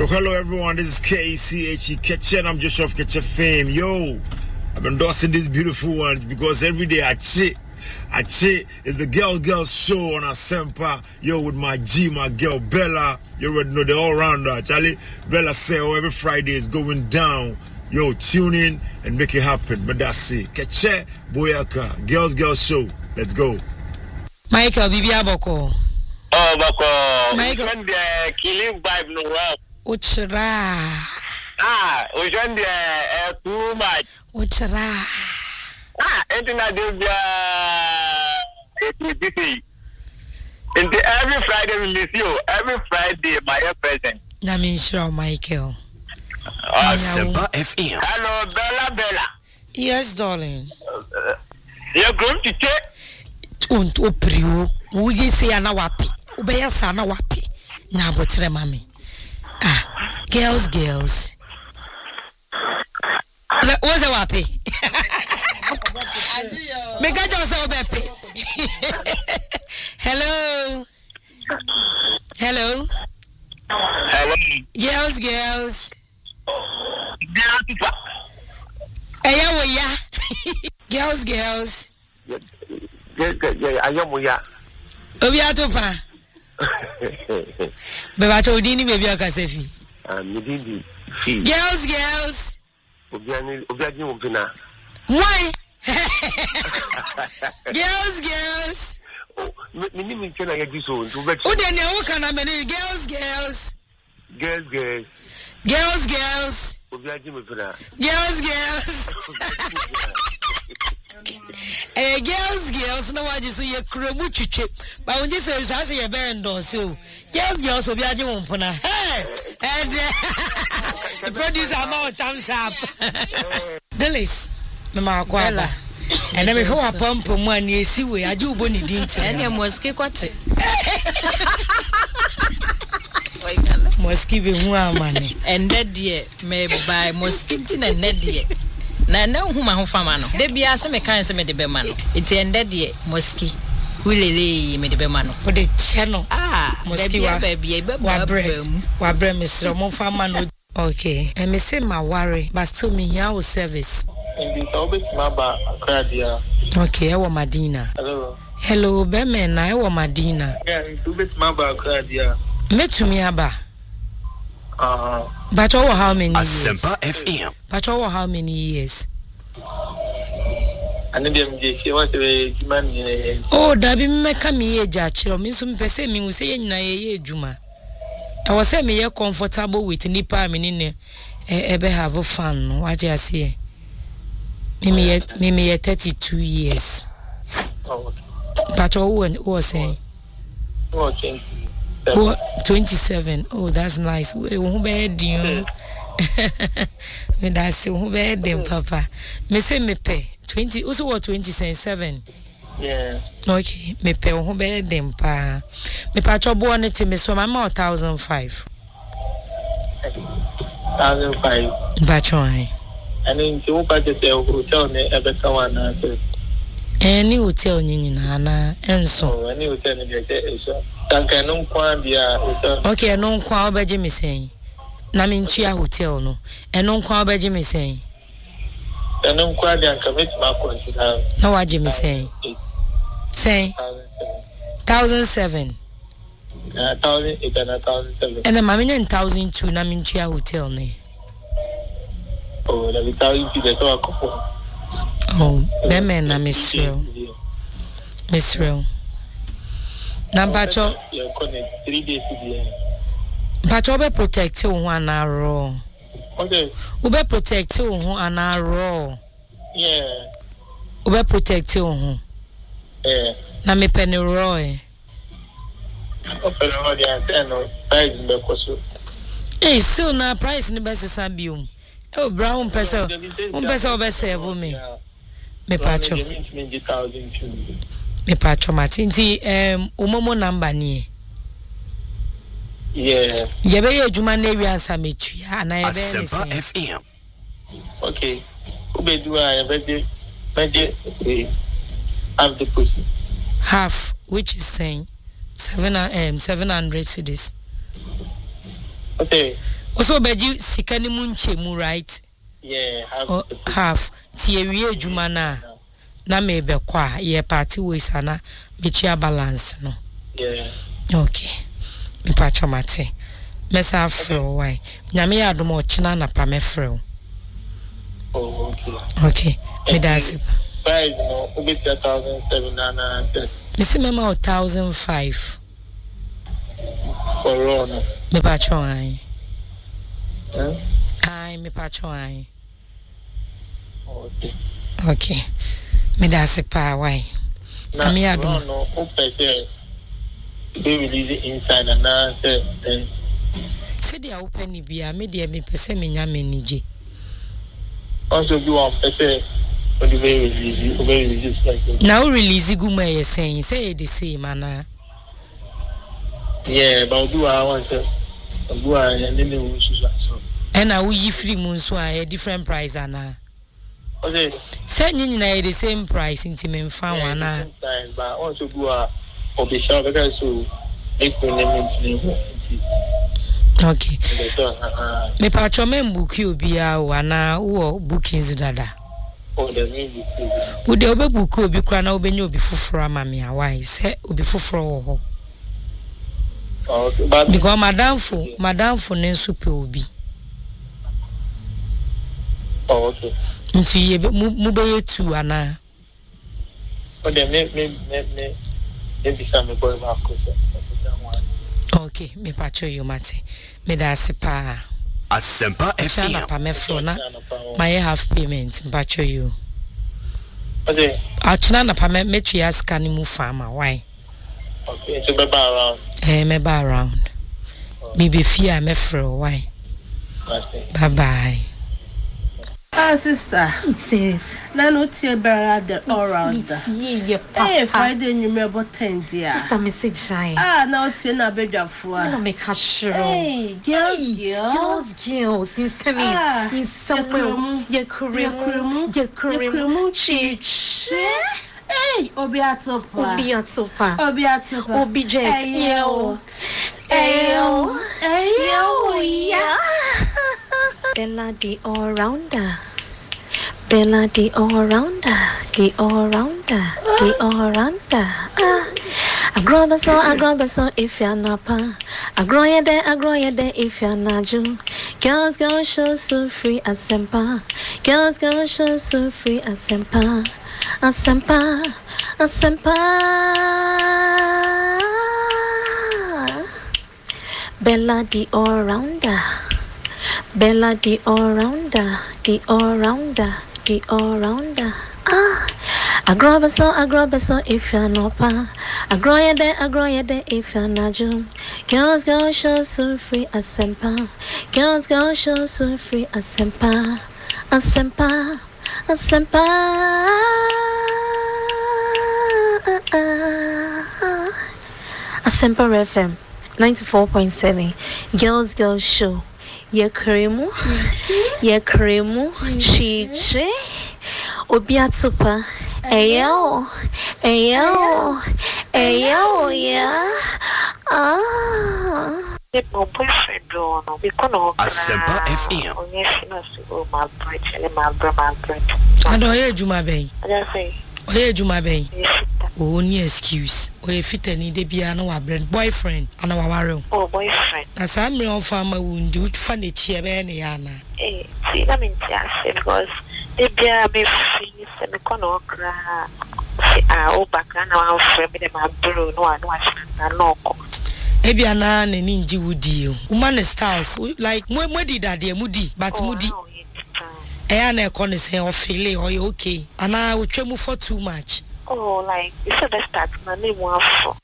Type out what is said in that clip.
Yo, hello everyone, this is KCHE Ketchen. I'm Joshua of Ketchen fame. Yo, I've been endorsing this beautiful one because every day I cheat is the girl show on Asempa. Yo, with my G, my girl Bella. You already know the all-rounder. Charlie, Bella say, oh, every Friday is going down. Yo, tune in and make it happen. But that's it. Ketchen, Boyaka, girls show. Let's go. Michael, Bibi Aboko. Oh, Boko. Michael. Send the killing vibe no well. Uchra. We send the too much. Uchra. Anything I do, every Friday we miss you. Every Friday, my present. Namin sure, Michael. Semper FM. Hello, Bella. Yes, darling. You're going to check? Unto Prio. Would you say an awapi? Ubeya sana wapi. Na botre mami. Girls. What's a wapi? Make a just obepe. Hello. Hello. Girls. Girls. Ayomuya. Obiatopa. Beba chodini baby akasefi. Midindi. Girls. Obiani umpina. Why? Girls. Mini mchana ya jiso. Udene ukana meni girls. Girls. Obiani umpina. Girls. Girls, no one just say a crumble chiche. But when you say, I say a band or so. Girls will be a jump. Hey, and the producer amount thumbs up. Delis, Mama Quella. And then we go a pump on 1 year. See, we are do bonny dint. And you must keep what? Must give you more money. And that dear may buy mosquito and that dear. Na who ma ho fama no de bia se me kan se me de be ma no enti ende de moski hulele me de be ma no for the channel moski wa bre me sro mo fama no okay and me say ma worry but still me here service and this obet ma ba akradia okay e wo Madina hello be me na e wo Madina obet ma ba akradia metumi aba but over how many years? Semper FM. But over how many years? And then she wants to man. Oh, Dabi make me a judge. Or means some person me will say na Juma. I was saying me comfortable with Nipa meaning ebe have fun. What you say? Me 32 years. But was saying? 27. Oh, that's nice. Who bad you? That's who bad them, Papa. Me say me pay 20. Also, what 27? Yeah. Okay, me pay who bad them, pa. Me patcho born it me so my 1,005. 1,005. Patcho. And then you purchase a hotel ne ebeka wana. Any hotel ni na enso. Any hotel ni so. Okay, no kwa obeje me say. Na me ntua hotel no. Eno kwa obeje me say. Eno kwa de anka met ma consider. Na waje me say. Say 1,007. 1,007. And ma me 1,002 na me ntua hotel ne. Oh, na 1,002 de so akofo. Oh, be me na Miss Real. Number 2. 3 days again. But you be protect you one hour. Okay. You be protect you one hour. Yeah. You be protect you. Yeah. Na me penny roy. Open all the antenna. Price in the cost. Eh, still na price ni best sabium. Oh, brown person. Be save me. Me pacho. Me patcho matinti umomo number ni yeah yebe ye juma na wi ansa metua na yebe ni Semper FM. Okay ubedu a yebe half deposit half which is saying 700 cedis. Okay Also beji sika ni mu nchemu, right? Yeah, half. Tie wie adwuma na me be kwa ye party ways ana metua balance no. Yeah. Okay. Me pacho mate. Mesa afro why. Nyame ya adom ochina na pa me frɛ. Oh, okay. Okay. Me das. Price no, obi 1,700. Me see mema 1,005. For raw no. Me pacho ai. Huh? Ai me pacho ai. Okay. Okay. Me das pa why. Na me ya adom. No, open say they release inside and now say then say dia open ni bia me dia me pese me nya me nije. Also do one say when the release like now release guma ye saying say the same ana. Yeah, but do I want to do I and then we so and now we free mun so a different price ana. Okay. Say nyina the same price inti me mfa wana. But also do a obisha because so equipment. Okay. Me pacho men book you bia wana wo bookings dada. Oh, the music. Wo de obe book obi kra na obenye obi foforo ama me awai say obi foforo wo ho. Okay, but because madam for ne super obi. Oh, okay. Nti ye mu be yetu ana. Oh, the me some boy back so. Okay, me pacho you mate. Me da sipa. Asempa FM. Pa me flona. My half payment pacho you. Okay. Achina na pa me twa scan mu farmer why? Okay, so be around. Me ba around. Me be fear me fro why? Okay. Bye bye. Sister. Sis. Na no tie better the all round. Hey, Friday you remember 10 dear. Sister message shine. Na tie na bedwafo. No make her sure. Hey, girls. In somewhere. Ye kremu. Chiche. Hey, Obiatopa. Obi jet. Ayo. Yeah. Bella the all-rounder. Bella the all-rounder. The all-rounder. I grow beso if you're not pa. I grow ya there if you're not Jew. Girls go show so free as sempa. Girls go show so free as sempa. Bella the all-rounder. Bella the all-rounder. I grow beso if you're not pa. I grow ya there if you're not Jew. Girls go show so free as sempa. Girls go show so free as sempa. Asempa. Asempa FM 94.7. Girls show. Ye kremu. Chiche. Obiatopa. Ayo, yeah. My boyfriend no Asempa FM. Ado ejuma ben. Ejuma ben. Oh, ni excuse. Fitani de bia na wa brand boyfriend ana wa ware. Oh, boyfriend. Na some me on farmer wundi utfa na chie be ne ya na. See na me ntia because de bia me fi se me kono okra. O baka na wa frɛ me de ma bro no wa no ko. Ebia na ni nji wudi o. Woman styles like mudi dade mudi but mudi. Na ekɔ say o feel or you okay. Ana utwa mu for too much. Oh, like it's the best start na name one for.